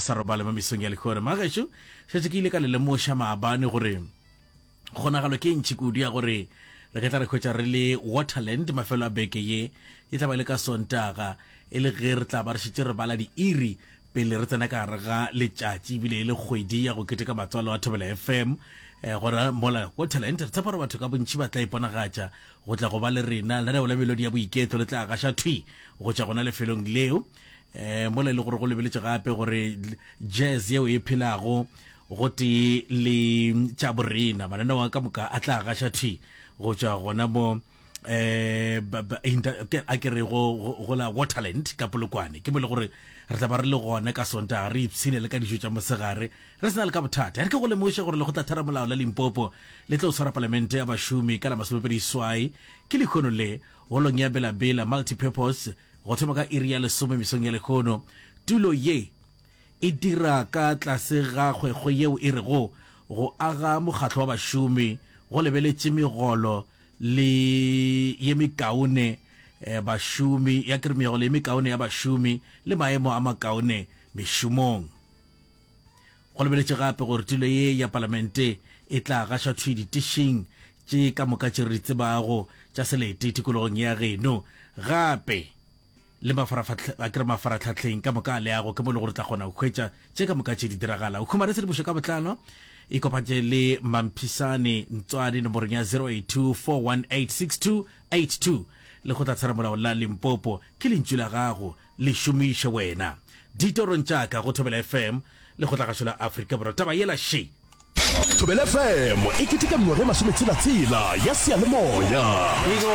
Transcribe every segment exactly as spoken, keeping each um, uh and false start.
sa robala mo misong ya lekgore magesho se ke ile ka le lemosha maabane gore gona galo ke ntshi kudi ya gore re ka tla re khotsa re le Waterland mafelo a beke ye e tla ba le ka Sontaga e le ge re tla ba re shitse re bala di iri pele re tsena ka rega le tšatši bile le kgwedi ya go keteka matswalo wa Thobela F M eh gora mola Waterland re tsapa re batho ka bontši ba tla iponagatša go tla go ba le rena la la melodi ya boiketlo le tla ga sha thwi go tša gona lefelong leo eh mola le gore go lebeletse gape gore jazz yeo e phelago go te le tšaborena manana wa ka moka a tla ga sha thwi go tša gona mo eh a ke re go la Waterland ka Polokwane ke bole gore re tla ba re le gona ka Sontaga re ipsine le ka dijo tša mosegare re sena le ka bothata re ke go le moshe gore le go tla thara molao la Limpopo le tlo swara parlamente ya bashumi ka la masomepedi swai ke lekgono le golong ya bela bela multipurpose go thoma ka iri ya lesome mesong ya lekgono tulo ye e dira ka tlase ga kgwekgwe yeo e re go go aga mokgatlo wa bashumi go lebeletše megolo le ye mekaone eh, bashumi ya kirmego le mekaone ya bashumi le maemo a makaone mešomong go lebeletše gape gore tulo ye ya parlamente e tla gaša thwi ditishing tše ka moka tše re tsebago tša selete tikologong ya geno gape le mafaratlhatlheng ka moka a leago ke mo le gore tla kgona go hwetša tše ka moka tše di diragala o khumare se di bošo ka botlalo e kopantše le Mampisane Ntswadi nomorong ya zero eight two four one eight six two eight two le go tla tshwara molao la Limpopo ke lentšu la gago le šomiše wena ditorong tšaka go Thobela F M le go tla gašola Afrika Borwa taba yela she Thobela F M e ketika mngwaga masometsela ya seyalemoya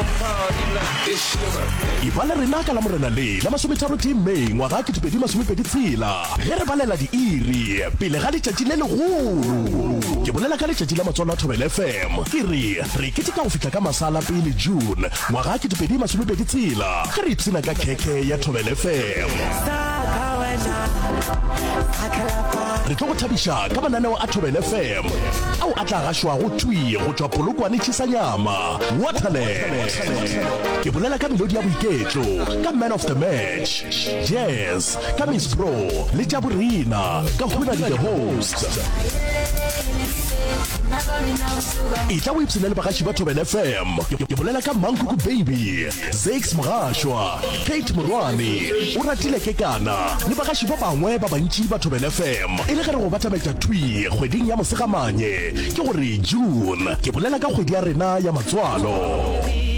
ibala rena ka la morena le la masometharo timmeng ngwaga ke tupedi masomepedi tsela ge re balela di iri pele ga letšatši le legolo ke bolela ka letšatši la matswalo a Thobela F M ke re re ketika go fihla ka masala pele June ngwaga ke tupedi masomepedi tsela ge re ipsina ka keke ya Thobela F M re tlo go thabiša ka mananeo a Thobela F M au a tla gašwa go twi go tšwa Polokwane Tšhisanyama Waterland ke bolela ka melodi ya boiketlo ka man of the match jazz ka Miss Pro le Tšaborena ka Huna the host e tla o ipsene le bagaši ba Thobela F M ke bolela ka Mankuku Baby Zakes Mogashwa Kate Morwane o ratile kekana le bagaši ba bangwe ba bantši ba Thobela F M e le ge re go batametša twi kgweding ya mosegamanye ke gore June ke bolela ka kgwedi ya rena ya matswalo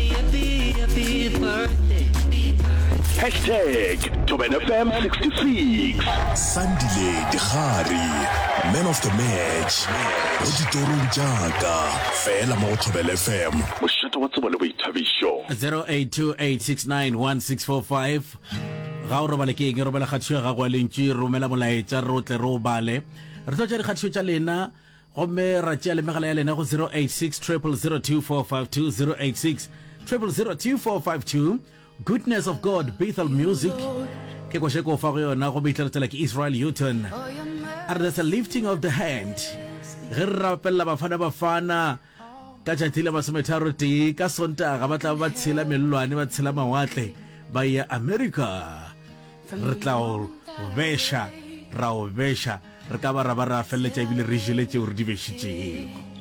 Hashtag Thobela F M sixty-six Sandile Dihari Man of the Match go ditorong tšaka fela mo Thobela F M mošata wa tsebo le boithabišo zero eight two eight six nine one six four five ga o robale ke eng e robela kgatšo ga go lentši romela molaetša re tle re o bale re tlo tša dikgatšo tša lena gomme ra tšea le megala ya lena go zero eight six triple zero two four five two zero eight six triple zero two four five two Goodness of God Bethel Music ke go sheko fa go yona go beitlaretela ke Israel Newton are there's a lifting of the hand ge re rapella bafana bafana ka tšatši le masometharo tee ka Sontaga ba tla ba tshela mellwane ba tshela mawatle ba ya America re tla o besha ra o besha re ka ba ra ba ra felletša ebile re jele tšeo re di bešitšego